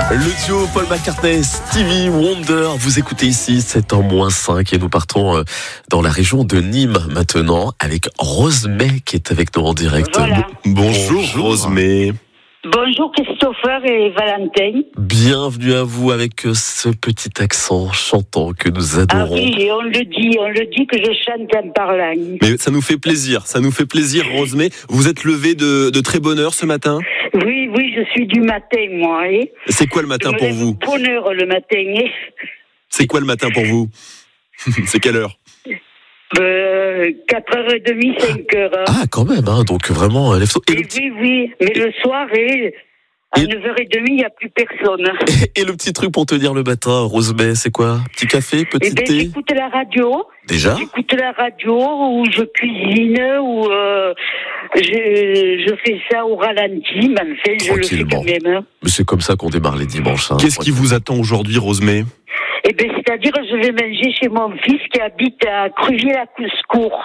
Le duo Paul McCartney, Stevie Wonder, vous écoutez ici, c'est en -5 et nous partons dans la région de Nîmes maintenant avec Rosemée qui est avec nous en direct. Voilà. Bonjour Rosemée. Bonjour Christopher et Valentin. Bienvenue à vous avec ce petit accent chantant que nous adorons. Ah oui, on le dit que je chante en parlant. Mais ça nous fait plaisir Rosemée. Vous êtes levée de très bonne heure ce matin ? Oui, je suis du matin moi. C'est quoi le matin pour vous ? Bonheur le matin. C'est quoi le matin pour vous ? C'est quelle heure ? 4h30, 5h. Ah quand même, hein, donc vraiment lève-tôt. Oui, mais le soir à 9h30, il n'y a plus personne. Et le petit truc pour te dire le matin, Rosemée, c'est quoi ? Petit café, petit thé ? J'écoute la radio. Déjà ? J'écoute la radio, ou je cuisine, ou je fais ça au ralenti, mais enfin, je le fais quand même. Mais c'est comme ça qu'on démarre les dimanches. Hein. Qu'est-ce qui vous attend aujourd'hui, Rosemée ? C'est-à-dire, je vais manger chez mon fils qui habite à Crugier-la-Couscourt,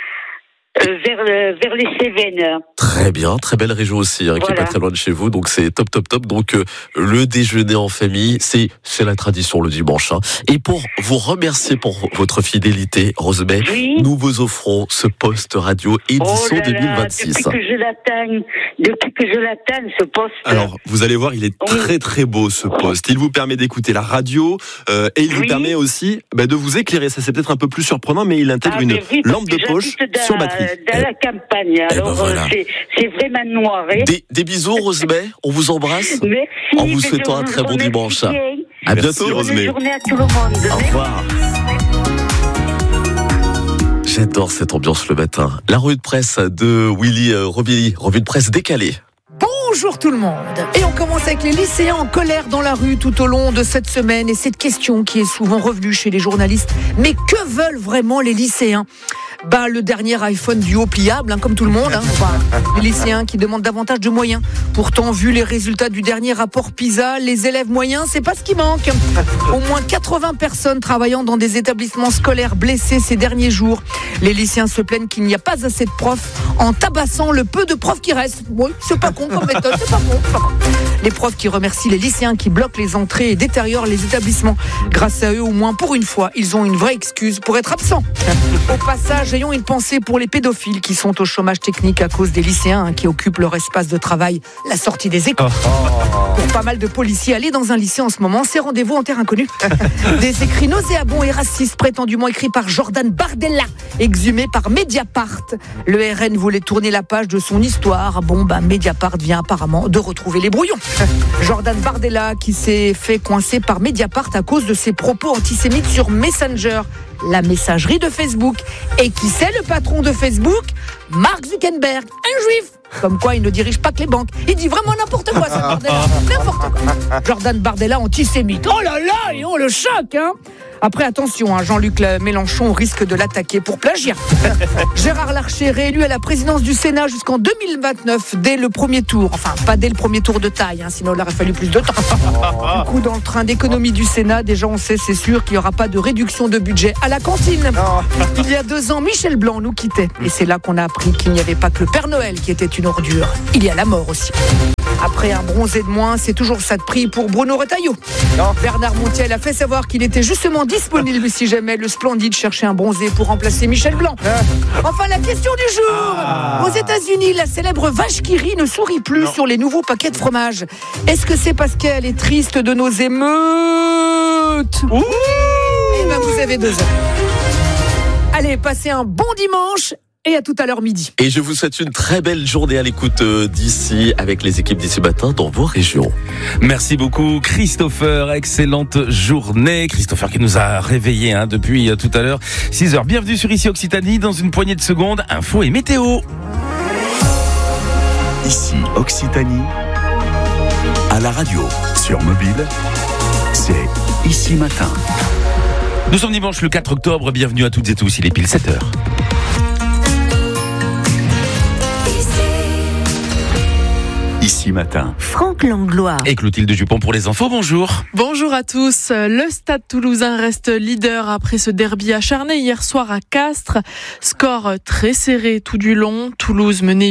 vers les Cévennes. Très bien, très belle région aussi, qui est pas très loin de chez vous, donc c'est top. Donc le déjeuner en famille, c'est la tradition le dimanche. Hein. Et pour vous remercier pour votre fidélité, Rosemée, nous vous offrons ce poste radio édition 2026. Depuis que je l'attends, ce poste. Alors, vous allez voir, il est très très beau ce poste. Il vous permet d'écouter la radio et il vous permet aussi de vous éclairer. Ça c'est peut-être un peu plus surprenant, mais il intègre une lampe de poche sur batterie. Dans la campagne, alors voilà. c'est vraiment noir. Des bisous, Rosemée, on vous embrasse. Merci. En vous souhaitant un très bon dimanche. À bientôt, Rosemée. Bonne journée à tout le monde. Au revoir. J'adore cette ambiance le matin. La revue de presse de Willy Robilly, revue de presse décalée. Bonjour tout le monde. Et on commence avec les lycéens en colère dans la rue tout au long de cette semaine. Et cette question qui est souvent revenue chez les journalistes. Mais que veulent vraiment les lycéens ? Le dernier iPhone du haut pliable, comme tout le monde. Les lycéens qui demandent davantage de moyens. Pourtant, vu les résultats du dernier rapport PISA, les élèves moyens, c'est pas ce qui manque. Au moins 80 personnes travaillant dans des établissements scolaires blessées ces derniers jours. Les lycéens se plaignent qu'il n'y a pas assez de profs en tabassant le peu de profs qui restent. Oui, c'est pas con comme méthode, c'est pas con. Les profs qui remercient les lycéens qui bloquent les entrées et détériorent les établissements. Grâce à eux, au moins pour une fois, ils ont une vraie excuse pour être absents. Au passage, ayons une pensée pour les pédophiles qui sont au chômage technique à cause des lycéens qui occupent leur espace de travail, la sortie des écoles. Pour pas mal de policiers, aller dans un lycée en ce moment, c'est rendez-vous en terre inconnue. Des écrits nauséabonds et racistes prétendument écrits par Jordan Bardella, exhumés par Mediapart. Le RN voulait tourner la page de son histoire. Mediapart vient apparemment de retrouver les brouillons. Jordan Bardella qui s'est fait coincer par Mediapart à cause de ses propos antisémites sur Messenger, la messagerie de Facebook. Et qui c'est le patron de Facebook ? Mark Zuckerberg, un juif. Comme quoi il ne dirige pas que les banques. Il dit vraiment n'importe quoi, ça, Bardella. N'importe quoi. Jordan Bardella antisémite. Oh là là, et on le choque, Après, attention, Jean-Luc Mélenchon risque de l'attaquer pour plagiat. Gérard Larcher, réélu à la présidence du Sénat jusqu'en 2029, dès le premier tour. Enfin, pas dès le premier tour de taille, sinon il aurait fallu plus de temps. Du coup, dans le train d'économie du Sénat, déjà on sait, c'est sûr qu'il n'y aura pas de réduction de budget à la cantine. Il y a 2 ans, Michel Blanc nous quittait. Et c'est là qu'on a appris qu'il n'y avait pas que le Père Noël qui était une ordure. Il y a la mort aussi. Après un bronzé de moins, c'est toujours ça de prix pour Bruno Retailleau. Bernard Montiel a fait savoir qu'il était justement disponible si jamais le Splendide cherchait un bronzé pour remplacer Michel Blanc. Enfin, la question du jour. Aux États-Unis, la célèbre vache qui rit ne sourit plus sur les nouveaux paquets de fromage. Est-ce que c'est parce qu'elle est triste de nos émeutes ? Vous avez 2 heures. Allez, passez un bon dimanche. Et à tout à l'heure midi. Et je vous souhaite une très belle journée à l'écoute d'ici, avec les équipes d'ici matin dans vos régions. Merci beaucoup Christopher, excellente journée. Christopher qui nous a réveillés depuis tout à l'heure. 6h, bienvenue sur Ici Occitanie. Dans une poignée de secondes, info et météo. Ici Occitanie, à la radio, sur mobile, c'est Ici Matin. Nous sommes dimanche le 4 octobre, bienvenue à toutes et tous, il est pile 7h. Ici Matin. Franck Langlois. Et Clotilde Dupont pour les infos, bonjour. Bonjour à tous. Le Stade toulousain reste leader après ce derby acharné hier soir à Castres. Score très serré tout du long. Toulouse menait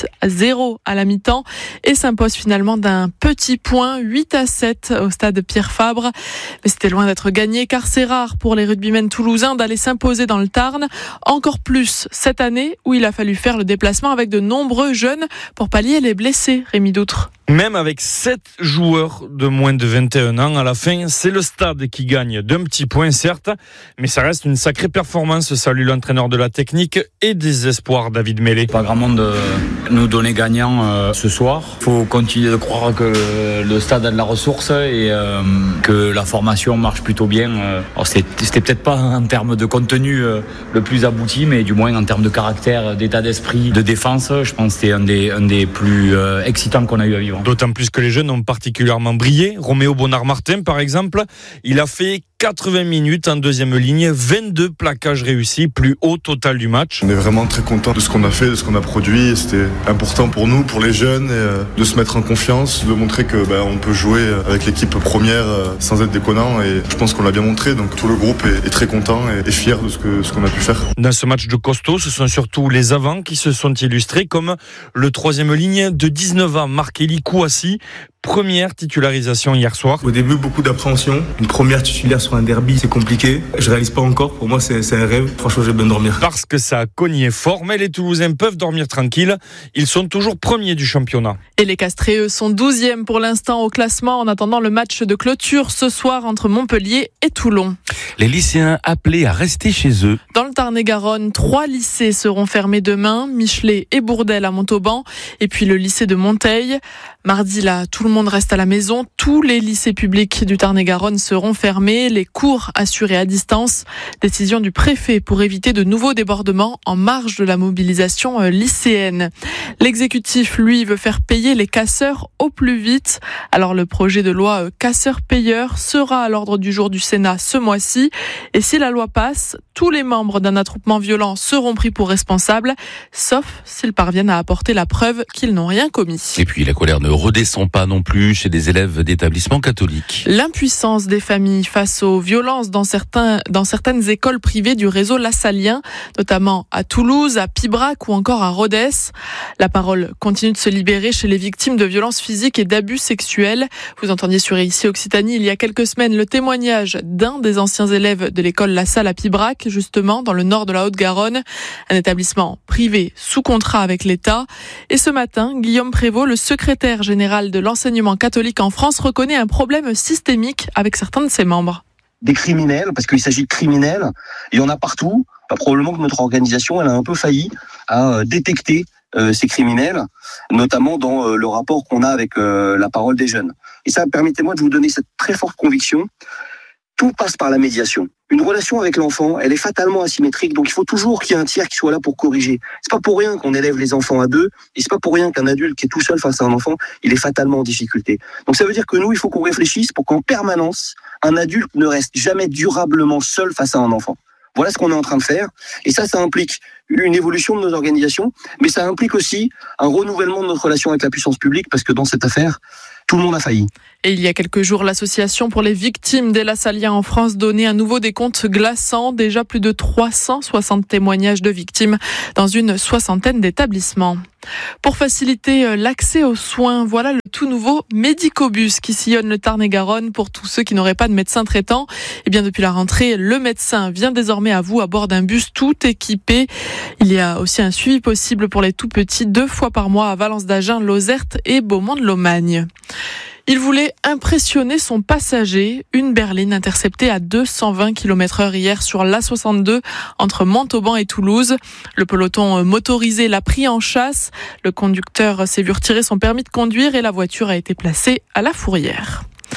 8-0 à la mi-temps et s'impose finalement d'un petit point, 8-7 au stade Pierre Fabre. Mais c'était loin d'être gagné car c'est rare pour les rugbymen toulousains d'aller s'imposer dans le Tarn. Encore plus cette année où il a fallu faire le déplacement avec de nombreux jeunes pour pallier les blessés. Rémi Doutre. Même avec 7 joueurs de moins de 21 ans, à la fin, c'est le Stade qui gagne d'un petit point, certes, mais ça reste une sacrée performance, salue l'entraîneur de la technique et des espoirs, David Mélé. Pas grand monde nous donner gagnant ce soir. Il faut continuer de croire que le Stade a de la ressource et que la formation marche plutôt bien. Alors c'était peut-être pas en termes de contenu le plus abouti, mais du moins en termes de caractère, d'état d'esprit, de défense, je pense que c'était un des plus excitants qu'on a eu à vivre. D'autant plus que les jeunes ont particulièrement brillé. Roméo Bonnard-Martin, par exemple, il a fait 80 minutes en deuxième ligne, 22 plaquages réussis, plus haut total du match. On est vraiment très content de ce qu'on a fait, de ce qu'on a produit. C'était important pour nous, pour les jeunes, de se mettre en confiance, de montrer que on peut jouer avec l'équipe première sans être déconnant. Et je pense qu'on l'a bien montré. Donc tout le groupe est très content et fier de ce qu'on a pu faire. Dans ce match de costaud, ce sont surtout les avants qui se sont illustrés, comme le troisième ligne de 19 ans, Marc-Élie Kouassi. Première titularisation hier soir. Au début, beaucoup d'appréhension. Une première titulaire sur un derby, c'est compliqué. Je réalise pas encore. Pour moi, c'est un rêve. Franchement, j'ai besoin de dormir. Parce que ça a cogné fort, mais les Toulousains peuvent dormir tranquilles. Ils sont toujours premiers du championnat. Et les Castrés, eux, sont 12e pour l'instant au classement en attendant le match de clôture ce soir entre Montpellier et Toulon. Les lycéens appelés à rester chez eux. Dans le Tarn-et-Garonne, 3 lycées seront fermés demain, Michelet et Bourdelle à Montauban, et puis le lycée de Monteil. Mardi, là, tout le monde reste à la maison. Tous les lycées publics du Tarn-et-Garonne seront fermés, les cours assurés à distance. Décision du préfet pour éviter de nouveaux débordements en marge de la mobilisation lycéenne. L'exécutif, lui, veut faire payer les casseurs au plus vite. Alors le projet de loi casseurs-payeurs sera à l'ordre du jour du Sénat ce mois-ci. Et si la loi passe, tous les membres d'un attroupement violent seront pris pour responsables, sauf s'ils parviennent à apporter la preuve qu'ils n'ont rien commis. Et puis la colère ne redescend pas non plus chez des élèves d'établissements catholiques. L'impuissance des familles face aux violences dans certaines écoles privées du réseau lassalien, notamment à Toulouse, à Pibrac ou encore à Rodez. La parole continue de se libérer chez les victimes de violences physiques et d'abus sexuels. Vous entendiez sur ici Occitanie il y a quelques semaines le témoignage d'un des anciens élèves de l'école La Salle à Pibrac, justement dans le nord de la Haute-Garonne, un établissement privé sous contrat avec l'État. Et ce matin, Guillaume Prévost, le secrétaire général de l'enseignement catholique en France, reconnaît un problème systémique avec certains de ses membres. Des criminels, parce qu'il s'agit de criminels, il y en a partout. Probablement que notre organisation elle a un peu failli à détecter ces criminels, notamment dans le rapport qu'on a avec la parole des jeunes. Et ça, permettez-moi de vous donner cette très forte conviction. Tout passe par la médiation. Une relation avec l'enfant, elle est fatalement asymétrique, donc il faut toujours qu'il y ait un tiers qui soit là pour corriger. C'est pas pour rien qu'on élève les enfants à deux, et c'est pas pour rien qu'un adulte qui est tout seul face à un enfant, il est fatalement en difficulté. Donc ça veut dire que nous, il faut qu'on réfléchisse pour qu'en permanence, un adulte ne reste jamais durablement seul face à un enfant. Voilà ce qu'on est en train de faire. Et ça implique une évolution de nos organisations, mais ça implique aussi un renouvellement de notre relation avec la puissance publique, parce que dans cette affaire, tout le monde a failli. Et il y a quelques jours, l'association pour les victimes des Lassaliens en France donnait à nouveau des comptes glaçants. Déjà plus de 360 témoignages de victimes dans une soixantaine d'établissements. Pour faciliter l'accès aux soins, voilà le tout nouveau Médicobus qui sillonne le Tarn-et-Garonne pour tous ceux qui n'auraient pas de médecin traitant. Et bien depuis la rentrée, le médecin vient désormais à vous à bord d'un bus tout équipé. Il y a aussi un suivi possible pour les tout petits 2 fois par mois à Valence d'Agen, Lozerte et Beaumont-de-Lomagne. Il voulait impressionner son passager, une berline interceptée à 220 km/h hier sur l'A62 entre Montauban et Toulouse. Le peloton motorisé l'a pris en chasse. Le conducteur s'est vu retirer son permis de conduire et la voiture a été placée à la fourrière.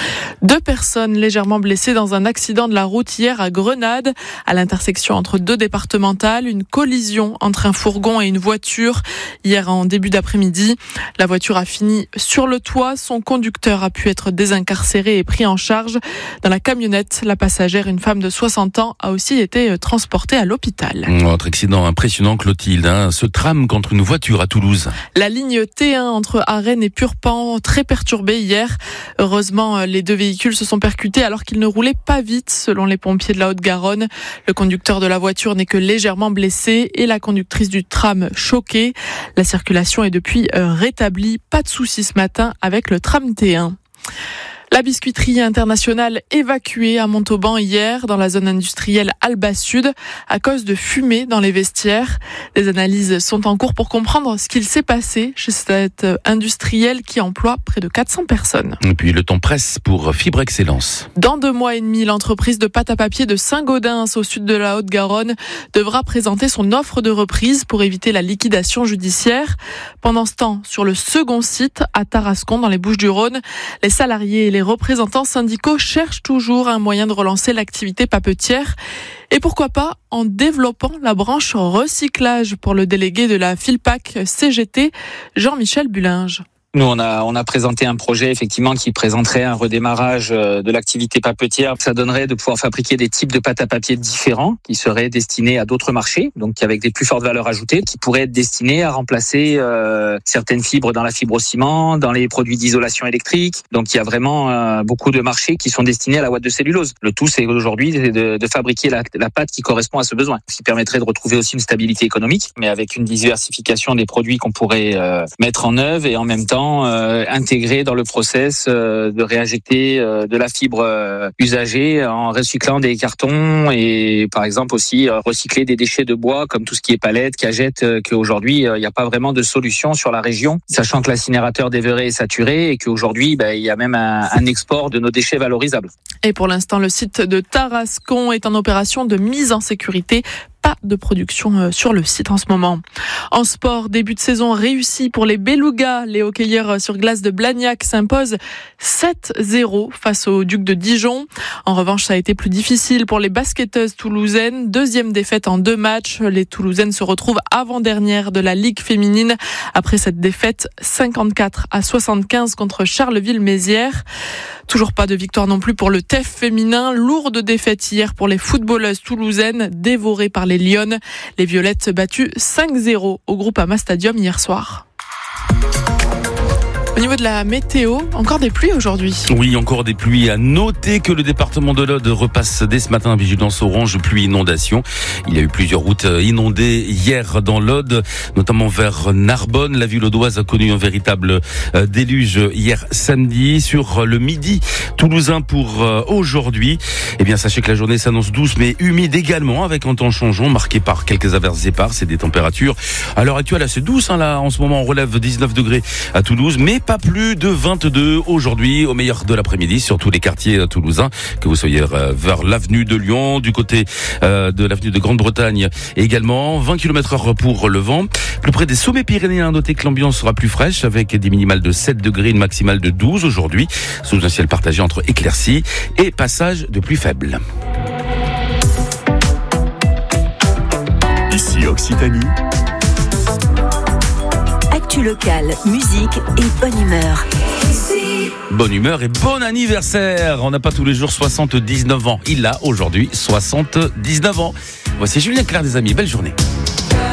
2 personnes légèrement blessées dans un accident de la route hier à Grenade, à l'intersection entre 2 départementales. Une collision entre un fourgon et une voiture hier en début d'après-midi. La voiture a fini sur le toit. Son conducteur a pu être désincarcéré et pris en charge. Dans la camionnette, la passagère, une femme de 60 ans, a aussi été transportée à l'hôpital. Autre accident impressionnant, Clotilde, ce tram contre une voiture à Toulouse. La ligne T1 entre Arène et Purpan, très perturbée hier. Heureusement, les 2 véhicules se sont percutés alors qu'ils ne roulaient pas vite, selon les pompiers de la Haute-Garonne. Le conducteur de la voiture n'est que légèrement blessé et la conductrice du tram choquée. La circulation est depuis rétablie. Pas de soucis ce matin avec le tram T1. La biscuiterie internationale évacuée à Montauban hier dans la zone industrielle Alba Sud à cause de fumée dans les vestiaires. Des analyses sont en cours pour comprendre ce qu'il s'est passé chez cette industrielle qui emploie près de 400 personnes. Et puis le temps presse pour Fibre Excellence. Dans 2 mois et demi, l'entreprise de pâte à papier de Saint-Gaudens au sud de la Haute-Garonne devra présenter son offre de reprise pour éviter la liquidation judiciaire. Pendant ce temps, sur le second site à Tarascon dans les Bouches-du-Rhône, les salariés et les représentants syndicaux cherchent toujours un moyen de relancer l'activité papetière. Et pourquoi pas en développant la branche recyclage pour le délégué de la Filpac CGT, Jean-Michel Bullinge. Nous, on a présenté un projet effectivement qui présenterait un redémarrage de l'activité papetière. Ça donnerait de pouvoir fabriquer des types de pâte à papier différents qui seraient destinés à d'autres marchés, donc avec des plus fortes valeurs ajoutées, qui pourraient être destinés à remplacer certaines fibres dans la fibre au ciment, dans les produits d'isolation électrique. Donc il y a vraiment beaucoup de marchés qui sont destinés à la ouate de cellulose. Le tout, c'est aujourd'hui de fabriquer la pâte qui correspond à ce besoin, ce qui permettrait de retrouver aussi une stabilité économique, mais avec une diversification des produits qu'on pourrait mettre en œuvre et en même temps intégré dans le process de réinjecter de la fibre usagée en recyclant des cartons et par exemple aussi recycler des déchets de bois comme tout ce qui est palettes, cagettes, qu'aujourd'hui il n'y a pas vraiment de solution sur la région, sachant que l'incinérateur d'Éverest est saturé et qu'aujourd'hui il y a même un export de nos déchets valorisables. Et pour l'instant, le site de Tarascon est en opération de mise en sécurité. Pas de production sur le site en ce moment. En sport, début de saison réussi pour les Belugas. Les hockeyeurs sur glace de Blagnac s'imposent 7-0 face au Duc de Dijon. En revanche, ça a été plus difficile pour les basketteuses toulousaines. 2e défaite en 2 matchs. Les Toulousaines se retrouvent avant-dernière de la Ligue féminine après cette défaite 54-75 contre Charleville-Mézières. Toujours pas de victoire non plus pour le TEF féminin. Lourde défaite hier pour les footballeuses toulousaines dévorées par les Lyonnes. Les Violettes battues 5-0 au Groupama Stadium hier soir. Au niveau de la météo, encore des pluies aujourd'hui. Oui, encore des pluies. À noter que le département de l'Aude repasse dès ce matin vigilance orange pluie inondation. Il y a eu plusieurs routes inondées hier dans l'Aude, notamment vers Narbonne. La ville audoise a connu un véritable déluge hier samedi. Sur le midi toulousain pour aujourd'hui, eh bien sachez que la journée s'annonce douce mais humide également, avec un temps changeant marqué par quelques averses éparses et des températures à l'heure actuelle assez douces. Là, en ce moment, on relève 19 degrés à Toulouse, mais pas plus de 22 aujourd'hui au meilleur de l'après-midi sur tous les quartiers toulousains, que vous soyez vers l'avenue de Lyon, du côté de l'avenue de Grande-Bretagne également. 20 km/h pour le vent. Plus près des sommets pyrénéens, notez que l'ambiance sera plus fraîche avec des minimales de 7 degrés, une maximale de 12 aujourd'hui, sous un ciel partagé entre éclaircies et passage de pluie faible. Ici Occitanie. Actu locale, musique et bonne humeur. Bonne humeur et bon anniversaire. On n'a pas tous les jours 79 ans. Il a aujourd'hui 79 ans. Voici Julien Clerc des amis. Belle journée.